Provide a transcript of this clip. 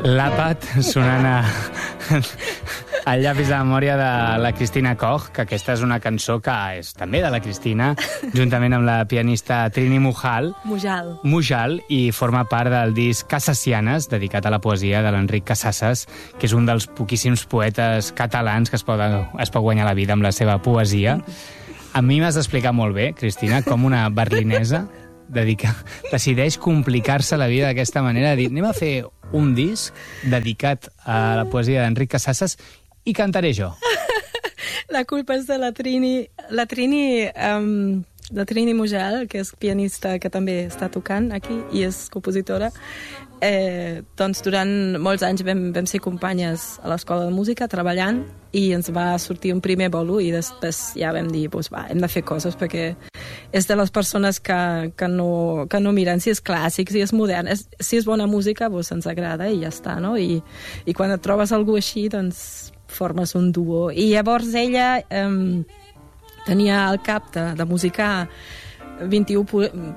L'àpat sonant al llapis de memòria de la Cristina Koch, que aquesta és una cançó que és també de la Cristina, juntament amb la pianista Trini Mujal, i forma part del disc Casasianes, dedicat a la poesia de l'Enric Casasses, que és un dels poquíssims poetes catalans que es pot guanyar la vida amb la seva poesia. A mi m'has d'explicar molt bé, Cristina, com una berlinesa decideix complicar-se la vida d'aquesta manera, de dir, anem a fer un disc dedicat a la poesia d'Enric Casasses i cantaré jo. La culpa és de la Trini Mujal, que és pianista que també està tocant aquí i és compositora. Doncs durant molts anys vam ser companyes a l'Escola de Música treballant i ens va sortir un primer bolo i després ja vam dir, hem de fer coses perquè és de les persones que no miren si és clàssic, si és modern. Si és bona música, ens agrada i ja està, no? I quan et trobes algú així, doncs formes un duo. I llavors ella tenia al cap de musicar 21